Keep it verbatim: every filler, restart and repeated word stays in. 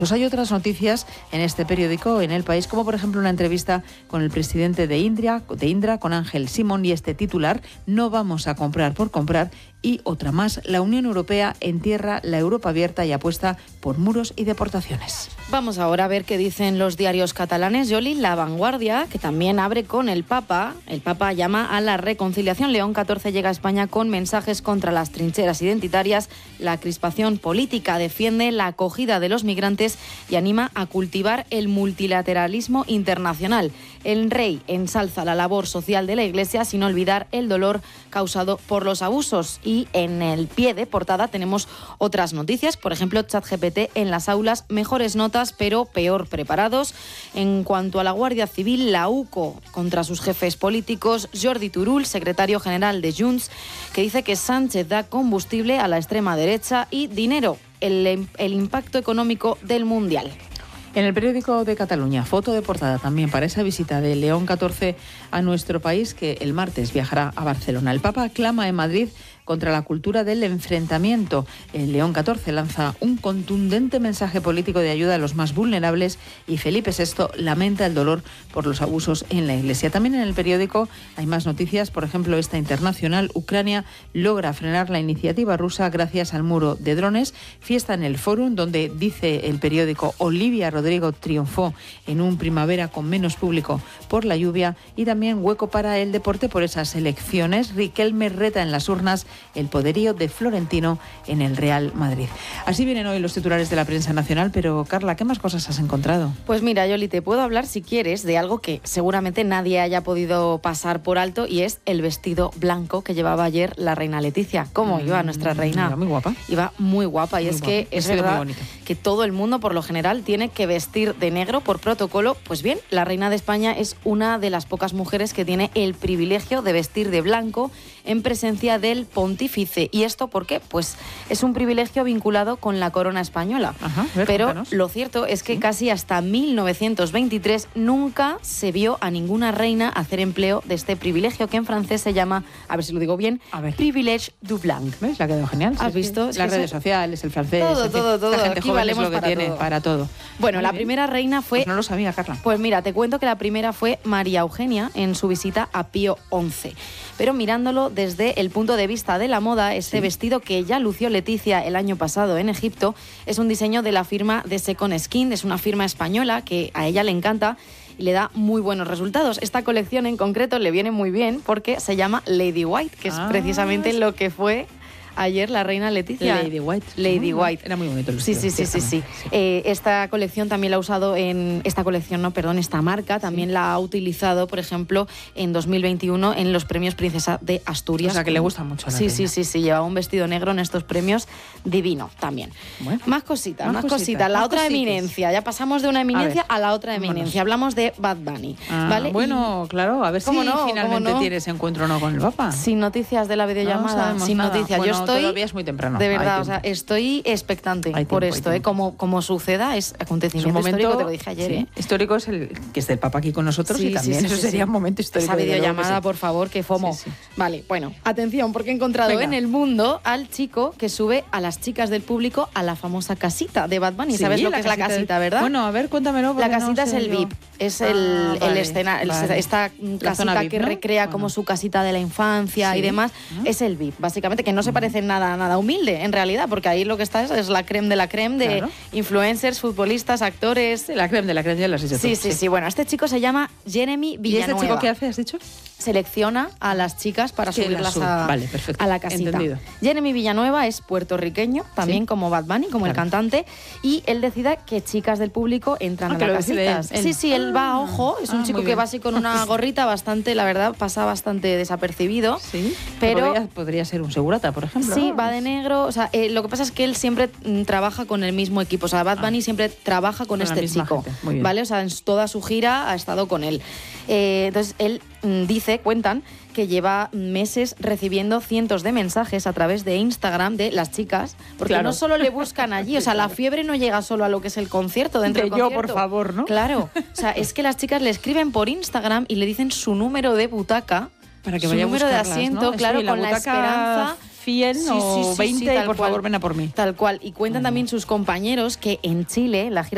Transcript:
Pues hay otras noticias en este periódico, en El País, como por ejemplo una entrevista con el presidente de Indra, de Indra, con Ángel Simón, y este titular: no vamos a comprar por comprar. Y otra más: la Unión Europea entierra la Europa abierta y apuesta por muros y deportaciones. Vamos ahora a ver qué dicen los diarios catalanes. Yoli, La Vanguardia, que también abre con el Papa. El Papa llama a la reconciliación. León catorce llega a España con mensajes contra las trincheras identitarias, la crispación política, defiende la acogida de los migrantes y anima a cultivar el multilateralismo internacional. El rey ensalza la labor social de la Iglesia sin olvidar el dolor causado por los abusos. Y en el pie de portada tenemos otras noticias, por ejemplo, ChatGPT en las aulas, mejores notas pero peor preparados. En cuanto a la Guardia Civil, la U C O contra sus jefes políticos, Jordi Turull, secretario general de Junts, que dice que Sánchez da combustible a la extrema derecha y dinero, el, el impacto económico del Mundial. En el periódico de Cataluña, foto de portada también para esa visita de León catorce a nuestro país, que el martes viajará a Barcelona. El Papa clama en Madrid contra la cultura del enfrentamiento. El León catorce lanza un contundente mensaje político de ayuda a los más vulnerables y Felipe sexto lamenta el dolor por los abusos en la Iglesia. También en el periódico hay más noticias, por ejemplo esta internacional: Ucrania logra frenar la iniciativa rusa gracias al muro de drones. Fiesta en el Fórum, donde dice el periódico Olivia Rodrigo triunfó en un primavera con menos público por la lluvia. Y también hueco para el deporte por esas elecciones. Riquelme reta en las urnas el poderío de Florentino en el Real Madrid. Así vienen hoy los titulares de la prensa nacional, pero Carla, ¿qué más cosas has encontrado? Pues mira, Yoli, te puedo hablar, si quieres, de algo que seguramente nadie haya podido pasar por alto, y es el vestido blanco que llevaba ayer la reina Leticia. ¿Cómo mm, iba nuestra reina? Iba muy guapa. Iba muy guapa, y muy es guapa. que es Vestido verdad que todo el mundo, por lo general, tiene que vestir de negro por protocolo. Pues bien, la reina de España es una de las pocas mujeres que tiene el privilegio de vestir de blanco en presencia del pontífice. ¿Y esto por qué? Pues es un privilegio vinculado con la corona española. Ajá, a ver, pero cuéntanos. Lo cierto es que ¿Sí? casi hasta mil novecientos veintitrés nunca se vio a ninguna reina hacer empleo de este privilegio, que en francés se llama, a ver si lo digo bien, a ver. privilège du blanc. ¿Ves? La ha quedado genial. ¿Has Sí, visto? sí. Las Es que redes eso... sociales, el francés... Todo, en fin, todo, todo. La gente Aquí joven es valemos lo que para tiene todo. para todo. Bueno, Muy la bien. primera reina fue... Pues no lo sabía, Carla. Pues mira, te cuento que la primera fue María Eugenia en su visita a Pío once. Pero mirándolo desde el punto de vista de la moda, este Sí. vestido que ya lució Leticia el año pasado en Egipto es un diseño de la firma de Second Skin. Es una firma española que a ella le encanta y le da muy buenos resultados. Esta colección en concreto le viene muy bien porque se llama Lady White, que es Ah, precisamente lo que fue ayer la reina Leticia. Lady White. Lady Mm, White. Era muy bonito el Sí, vestido. sí, sí, sí, sí. ciertamente, Eh, esta colección también la ha usado en... Esta colección, no, perdón, esta marca también Sí. la ha utilizado, por ejemplo, en dos mil veintiuno en los premios Princesa de Asturias. O sea, que le gusta mucho a la Sí, reina. sí, sí, sí. Llevaba un vestido negro en estos premios, divino también. Bueno. Más cositas, más, Más cositas. cositas, La más otra cositas. eminencia. Ya pasamos de una eminencia A a, ver, la otra vámonos. eminencia. Hablamos de Bad Bunny. Ah, ¿Vale? bueno, claro, a ver si ¿Cómo no? finalmente ¿Cómo no? tienes encuentro o no con el Papa. Y sin noticias de la No videollamada, sabemos sin nada. noticias. Bueno, Yo estoy... todavía es muy temprano. De Hay verdad, o sea, tiempo. estoy expectante Hay por tiempo, hay esto, ¿eh? tiempo. Como, como suceda, es Es un acontecimiento momento histórico, te lo dije ayer, sí, ¿eh? histórico es el que esté el Papa aquí con nosotros, Sí, y también sí, sí, eso sí, sería sí. un momento histórico. Esa desde luego que videollamada, sí. por favor, que FOMO. Sí, sí. Vale, bueno, atención, porque he encontrado Venga. en El Mundo al chico que sube a las chicas del público a la famosa casita de Bad Bunny. Sí, ¿Sabes lo que es la casita de- casita, verdad? Bueno, a ver, cuéntamelo. La porque no casita es sé el yo. V I P, es Ah, el, el vale, escenario, vale. esta La zona casita V I P, que ¿no? recrea Bueno. como su casita de la infancia Sí. y demás, Ah. es el V I P, básicamente, que no se parece en nada, nada humilde, en realidad, porque ahí lo que está es, es la creme de la creme de Claro. influencers, futbolistas, actores. Sí, la creme de la creme, ya lo has dicho tú. Sí, sí, sí. Bueno, este chico se llama Jeremy ¿Y Villanueva. este chico qué hace, has dicho? Selecciona a las chicas para Que las subirlas sube. a, Vale, perfecto. a la casita. Entendido. Jeremy Villanueva es puertorriqueño, también Sí. como Bad Bunny, como el Claro. cantante, y él decide que chicas del público entran Ah, a que la lo decide casita. él. Sí, sí, él va a ojo, es un Ah, chico muy que bien. va así con una gorrita bastante, la verdad, pasa bastante desapercibido. Sí, pero podría, podría ser un segurata, por ejemplo. Sí, ¿no? va de negro. O sea, eh, lo que pasa es que él siempre mm, trabaja con el mismo equipo. O sea, Bad Bunny Ah. siempre trabaja con, Con la este misma chico. gente. Muy bien. ¿Vale? O sea, en toda su gira ha estado con él. Eh, entonces, él mm, dice, cuentan, que lleva meses recibiendo cientos de mensajes a través de Instagram de las chicas, porque Claro. no solo le buscan allí, o sea, la fiebre no llega solo a lo que es el concierto dentro De del yo, concierto. por favor, ¿no? Claro. O sea, es que las chicas le escriben por Instagram y le dicen su número de butaca, Para que su vaya a número de buscarlas, asiento, ¿no? claro, Estoy en la con la butaca esperanza cien Sí, o sí, sí, sí, veinte, tal por cual. favor, ven a por mí. Tal cual. Y cuentan Bueno. también sus compañeros que en Chile, la gira